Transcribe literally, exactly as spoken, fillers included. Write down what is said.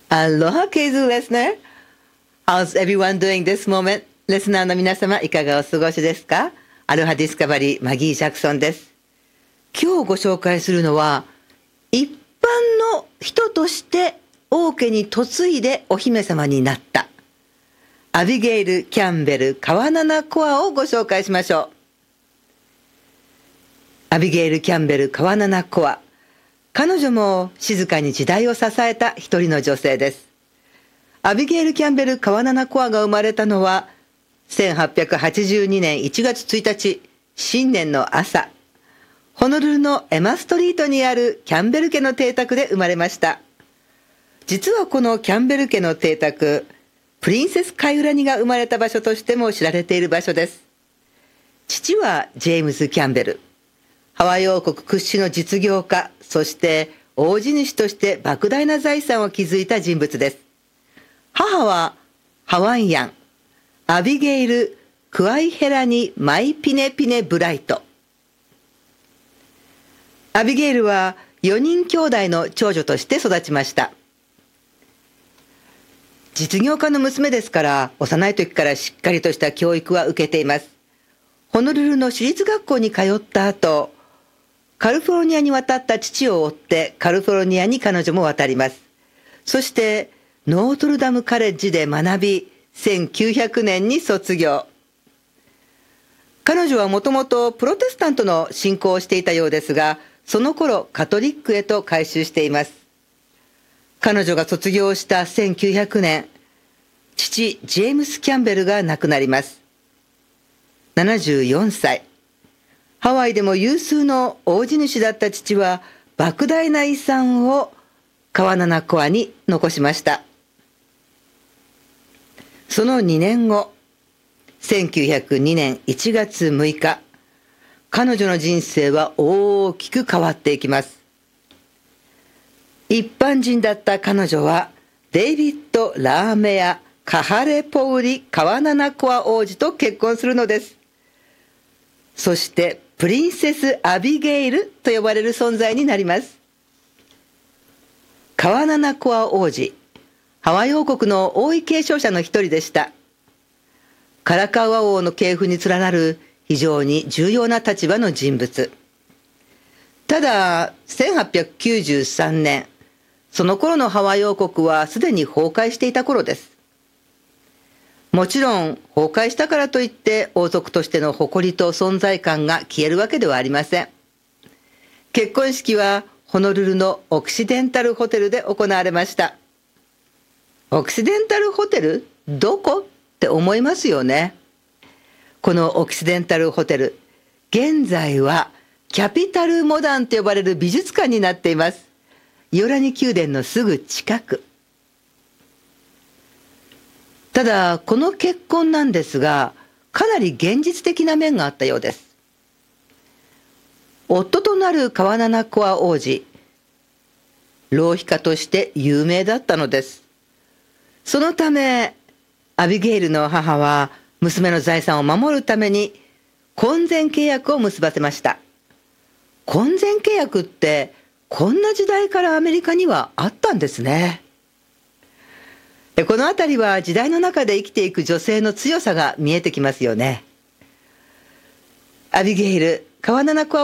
Aloha Keizu listener. How's everyone doing this moment? リスナーの皆様いかがお過ごしですか？アロハディスカバリーマギー・ジャクソンです。今日ご紹介するのは一般の人として王家に嫁いでお姫様になったアビゲイル・キャンベル・カワナナコアをご紹介しましょう。アビゲイル・キャンベル・カワナナコア、彼女も静かに時代を支えた一人の女性です。アビゲイル・キャンベル・カワナナコアが生まれたのはせんはっぴゃくはちじゅうにねんいちがつついたち、新年の朝、ホノルルのエマストリートにあるキャンベル家の邸宅で生まれました。実はこのキャンベル家の邸宅、プリンセス・カイウラニが生まれた場所としても知られている場所です。父はジェームズ・キャンベル、ハワイ王国屈指の実業家、そして大地主として莫大な財産を築いた人物です。母はハワイアン、アビゲイル・クワイヘラニ・マイピネピネ・ブライト。アビゲイルはよにん兄弟の長女として育ちました。実業家の娘ですから幼い時からしっかりとした教育は受けています。ホノルルの私立学校に通った後、カリフォルニアに渡った父を追ってカリフォルニアに彼女も渡ります。そしてノートルダムカレッジで学び、せんきゅうひゃくねんに卒業。彼女はもともとプロテスタントの信仰をしていたようですが、その頃カトリックへと改宗しています。彼女が卒業したせんきゅうひゃくねん、父ジェームス・キャンベルが亡くなります。ななじゅうよんさい。ハワイでも有数の大地主だった父は莫大な遺産をカワナナコアに残しました。そのにねんご、せんきゅうひゃくにねんいちがつむいか、彼女の人生は大きく変わっていきます。一般人だった彼女はデイビッド・ラーメア・カハレポウリ・カワナナコア王子と結婚するのです。そしてプリンセス・アビゲイルと呼ばれる存在になります。カワナナコア王子、ハワイ王国の王位継承者の一人でした。カラカウア王の系譜に連なる非常に重要な立場の人物。ただせんはっぴゃくきゅうじゅうさんねん、その頃のハワイ王国はすでに崩壊していた頃です。もちろん崩壊したからといって王族としての誇りと存在感が消えるわけではありません。結婚式はホノルルのオクシデンタルホテルで行われました。オクシデンタルホテル？どこ？って思いますよね。このオクシデンタルホテル、現在はキャピタルモダンと呼ばれる美術館になっています。イオラニ宮殿のすぐ近く。ただこの結婚なんですが、かなり現実的な面があったようです。夫となるカワナナコア王子、浪費家として有名だったのです。そのためアビゲイルの母は娘の財産を守るために婚前契約を結ばせました。婚前契約ってこんな時代からアメリカにはあったんですね。このあたりは時代の中で生きていく女性の強さが見えてきますよね。アビゲイル、カワナナコア